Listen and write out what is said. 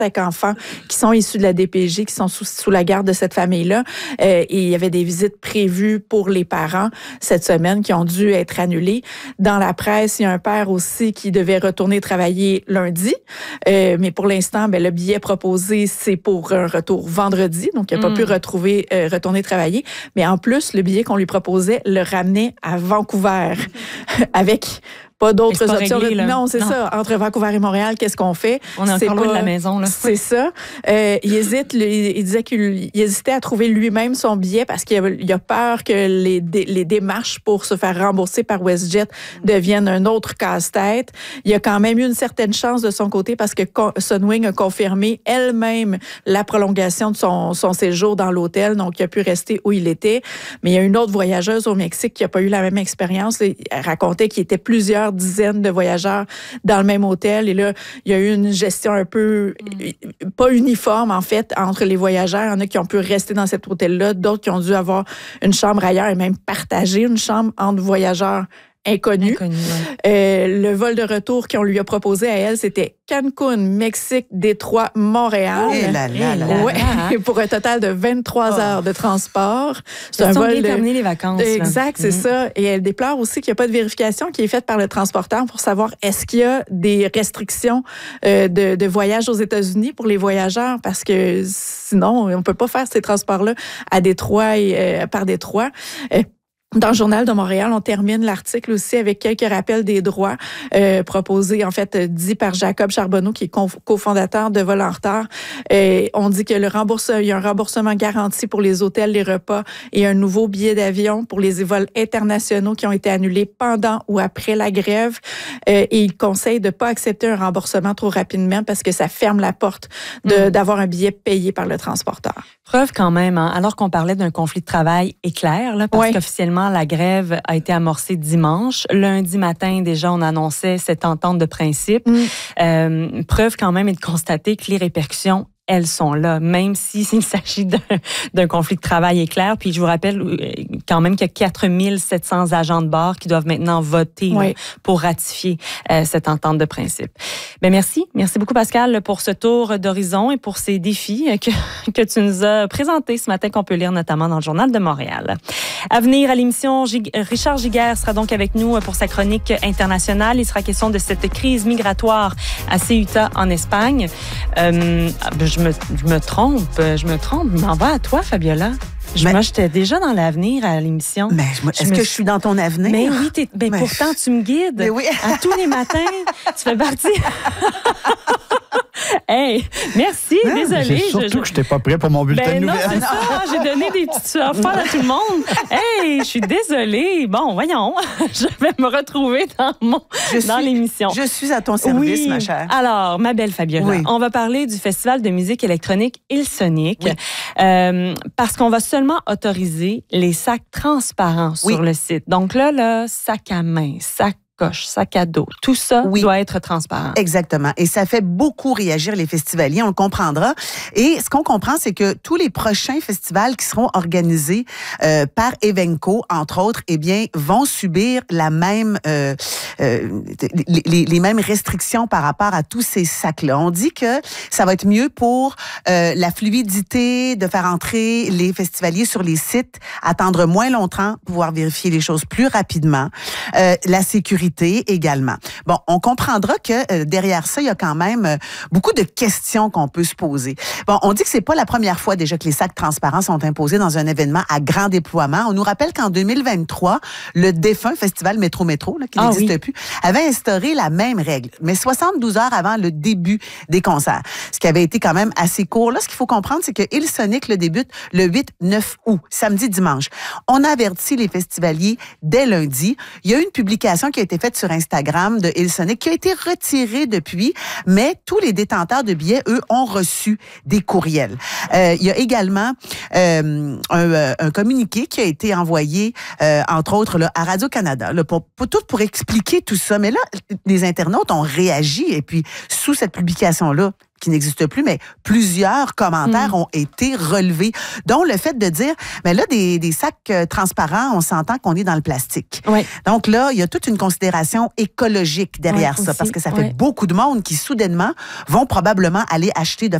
enfants qui sont issus de la DPJ, qui sont sous la garde de cette famille-là. Et il y avait des visites prévues pour les parents cette semaine qui ont dû être annulées. Dans la presse, il y a un père aussi qui devait retourner travailler lundi. Mais pour l'instant, le billet proposé, c'est pour un retour vendredi. Donc, il n'a pas pu retourner travailler. Mais en plus, le billet qu'on lui proposait le ramenait à Vancouver avec pas d'autres options. Réglé, non, c'est ça. Entre Vancouver et Montréal, qu'est-ce qu'on fait? On est encore loin de la maison. Là. C'est ça. Il disait qu'il hésitait à trouver lui-même son billet parce qu'il a peur que les démarches pour se faire rembourser par WestJet deviennent un autre casse-tête. Il y a quand même eu une certaine chance de son côté parce que Sunwing a confirmé elle-même la prolongation de son séjour dans l'hôtel, donc il a pu rester où il était. Mais il y a une autre voyageuse au Mexique qui n'a pas eu la même expérience. Elle racontait qu'il y était plusieurs dizaines de voyageurs dans le même hôtel. Et là, il y a eu une gestion un peu pas uniforme, en fait, entre les voyageurs. Il y en a qui ont pu rester dans cet hôtel-là, d'autres qui ont dû avoir une chambre ailleurs et même partager une chambre entre voyageurs inconnus. Le vol de retour qu'on lui a proposé à elle, c'était Cancun, Mexique, Détroit, Montréal. Ouais, pour un total de 23 heures de transport. C'est un vol de terminer les vacances. Exact, c'est ça. Et elle déplore aussi qu'il n'y a pas de vérification qui est faite par le transporteur pour savoir est-ce qu'il y a des restrictions de voyage aux États-Unis pour les voyageurs parce que sinon, on ne peut pas faire ces transports-là à Détroit et par Détroit. Dans le Journal de Montréal, on termine l'article aussi avec quelques rappels des droits proposés, en fait, dit par Jacob Charbonneau, qui est cofondateur de Vol en retard. On dit que il y a un remboursement garanti pour les hôtels, les repas et un nouveau billet d'avion pour les vols internationaux qui ont été annulés pendant ou après la grève. Et il conseille de ne pas accepter un remboursement trop rapidement parce que ça ferme la porte d'avoir un billet payé par le transporteur. Preuve quand même, hein, alors qu'on parlait d'un conflit de travail éclair, là, parce qu'officiellement, la grève a été amorcée dimanche. Lundi matin, déjà, on annonçait cette entente de principe. Preuve quand même est de constater que les répercussions, elles sont là, même s'il s'agit d'un conflit de travail éclair. Puis je vous rappelle quand même qu'il y a 4700 agents de bord qui doivent maintenant voter pour ratifier cette entente de principe. Ben merci beaucoup Pascal pour ce tour d'horizon et pour ces défis que tu nous as présentés ce matin, qu'on peut lire notamment dans le Journal de Montréal. À venir à l'émission, Richard Giguère sera donc avec nous pour sa chronique internationale. Il sera question de cette crise migratoire à Ceuta en Espagne. Je me trompe. Je m'en vais à toi, Fabiola. Moi, j'étais déjà dans l'avenir à l'émission. Mais est-ce que je suis dans ton avenir? Mais oui, pourtant, tu me guides. Mais oui. À tous les matins, tu fais partie. Hey, merci, désolée. C'est surtout que je n'étais pas prêt pour mon bulletin de nouvelles. Non, c'est ça, j'ai donné des petites surfaces à tout le monde. Hey, je suis désolée. Bon, voyons, je vais me retrouver dans l'émission. Je suis à ton service, ma chère. Alors, ma belle Fabiola, on va parler du festival de musique électronique Hillsonic parce qu'on va seulement autoriser les sacs transparents sur le site. Donc là, sac à main, sac à dos, tout ça doit être transparent. Exactement. Et ça fait beaucoup réagir les festivaliers, on le comprendra. Et ce qu'on comprend, c'est que tous les prochains festivals qui seront organisés par Evenco, entre autres, vont subir la même les mêmes restrictions par rapport à tous ces sacs-là. On dit que ça va être mieux pour la fluidité, de faire entrer les festivaliers sur les sites, attendre moins longtemps, pouvoir vérifier les choses plus rapidement, la sécurité également. Bon, on comprendra que derrière ça, il y a quand même beaucoup de questions qu'on peut se poser. Bon, on dit que c'est pas la première fois déjà que les sacs transparents sont imposés dans un événement à grand déploiement. On nous rappelle qu'en 2023, le défunt festival Métro, qui n'existe plus, avait instauré la même règle, mais 72 heures avant le début des concerts. Ce qui avait été quand même assez court. Là, ce qu'il faut comprendre, c'est que Hillsonic le débute le 8-9 août, samedi, dimanche. On a averti les festivaliers dès lundi. Il y a eu une publication qui a été faite sur Instagram de Hillsonic qui a été retirée depuis, mais tous les détenteurs de billets, eux, ont reçu des courriels. Il y a également un communiqué qui a été envoyé, entre autres, là, à Radio-Canada, là, pour expliquer tout ça. Mais là, les internautes ont réagi et puis, sous cette publication-là, qui n'existe plus, mais plusieurs commentaires ont été relevés, dont le fait de dire, mais là, des sacs transparents, on s'entend qu'on est dans le plastique. Oui. Donc là, il y a toute une considération écologique derrière ça, parce que ça fait beaucoup de monde qui, soudainement, vont probablement aller acheter de